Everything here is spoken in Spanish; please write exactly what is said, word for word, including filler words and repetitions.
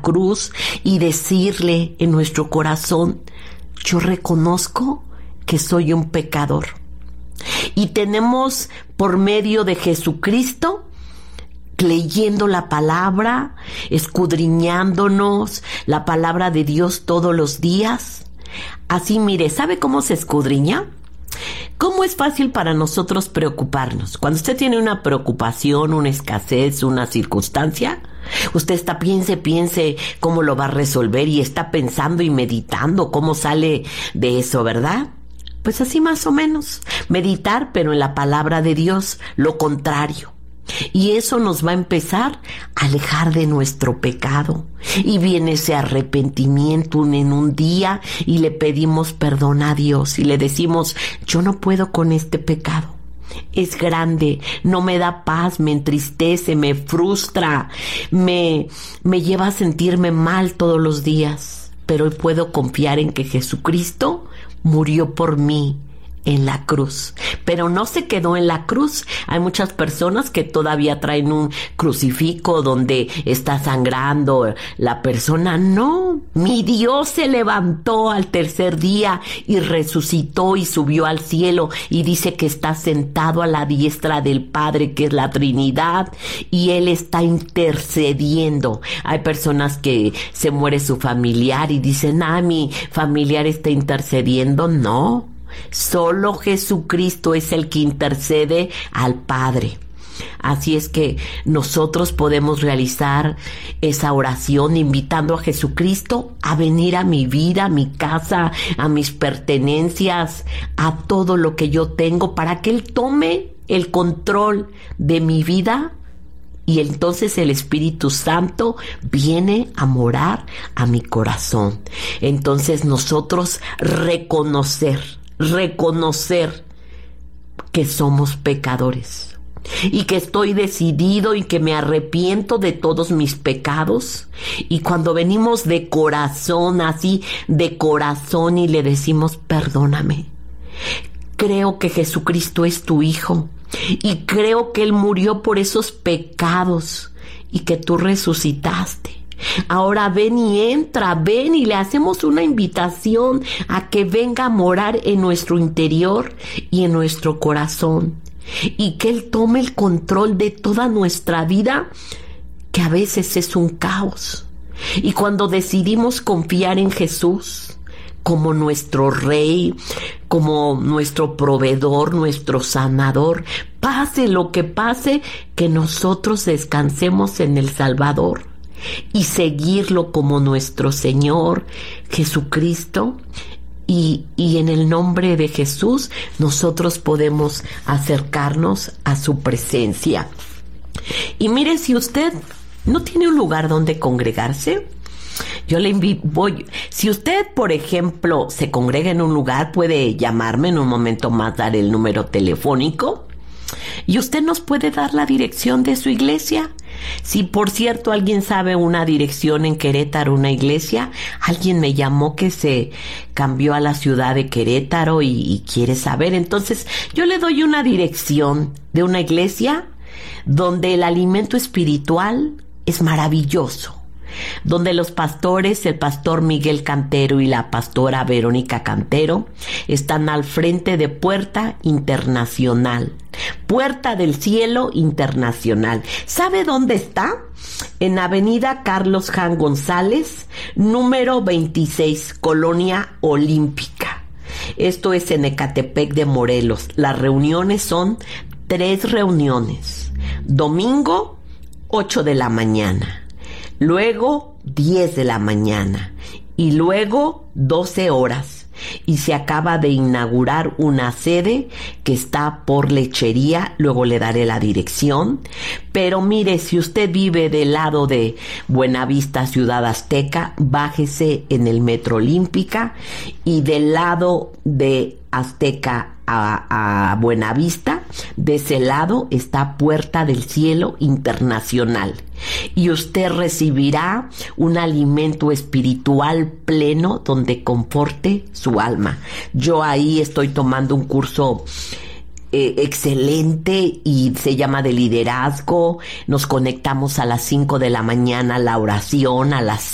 cruz y decirle en nuestro corazón: yo reconozco que soy un pecador. Y tenemos por medio de Jesucristo, leyendo la palabra, escudriñándonos la palabra de Dios todos los días. Así, mire, ¿sabe cómo se escudriña? ¿Cómo es fácil para nosotros preocuparnos? Cuando usted tiene una preocupación, una escasez, una circunstancia, usted está piense, piense cómo lo va a resolver y está pensando y meditando cómo sale de eso, ¿verdad? Pues así más o menos, meditar, pero en la palabra de Dios, lo contrario. Y eso nos va a empezar a alejar de nuestro pecado. Y viene ese arrepentimiento en un día y le pedimos perdón a Dios y le decimos: yo no puedo con este pecado. Es grande, no me da paz, me entristece, me frustra, me, me lleva a sentirme mal todos los días. Pero hoy puedo confiar en que Jesucristo murió por mí en la cruz, pero no se quedó en la cruz. Hay muchas personas que todavía traen un crucifijo donde está sangrando la persona. No, mi Dios se levantó al tercer día y resucitó y subió al cielo y dice que está sentado a la diestra del Padre, que es la Trinidad, y Él está intercediendo. Hay personas que se muere su familiar y dicen: ah, mi familiar está intercediendo. No, solo Jesucristo es el que intercede al Padre. Así es que nosotros podemos realizar esa oración invitando a Jesucristo a venir a mi vida, a mi casa, a mis pertenencias, a todo lo que yo tengo, para que Él tome el control de mi vida. Y entonces el Espíritu Santo viene a morar a mi corazón. Entonces nosotros reconocer, reconocer que somos pecadores y que estoy decidido y que me arrepiento de todos mis pecados. Y cuando venimos de corazón, así de corazón, y le decimos: perdóname, creo que Jesucristo es tu Hijo y creo que Él murió por esos pecados y que tú resucitaste. Ahora ven y entra, ven, y le hacemos una invitación a que venga a morar en nuestro interior y en nuestro corazón, y que Él tome el control de toda nuestra vida, que a veces es un caos. Y cuando decidimos confiar en Jesús como nuestro Rey, como nuestro proveedor, nuestro sanador, pase lo que pase, que nosotros descansemos en el Salvador y seguirlo como nuestro Señor Jesucristo, y, y en el nombre de Jesús nosotros podemos acercarnos a su presencia. Y mire, si usted no tiene un lugar donde congregarse, yo le invito, voy, si usted, por ejemplo, se congrega en un lugar, puede llamarme en un momento más, dar el número telefónico, y usted nos puede dar la dirección de su iglesia. Si por cierto alguien sabe una dirección en Querétaro, una iglesia, alguien me llamó que se cambió a la ciudad de Querétaro y, y quiere saber, entonces yo le doy una dirección de una iglesia donde el alimento espiritual es maravilloso, donde los pastores, el pastor Miguel Cantero y la pastora Verónica Cantero, están al frente de Puerta Internacional, Puerta del Cielo Internacional. ¿Sabe dónde está? En Avenida Carlos Jan González, número veintiséis, Colonia Olímpica. Esto es en Ecatepec de Morelos. Las reuniones son tres reuniones. Domingo, ocho de la mañana. Luego diez de la mañana y luego doce horas. Y se acaba de inaugurar una sede que está por Lechería, luego le daré la dirección. Pero mire, si usted vive del lado de Buenavista, Ciudad Azteca, bájese en el Metro Olímpica, y del lado de Azteca a, a Buenavista, de ese lado está Puerta del Cielo Internacional, y usted recibirá un alimento espiritual pleno donde conforte su alma. Yo ahí estoy tomando un curso Eh, excelente y se llama de liderazgo. Nos conectamos a las cinco de la mañana a la oración, a las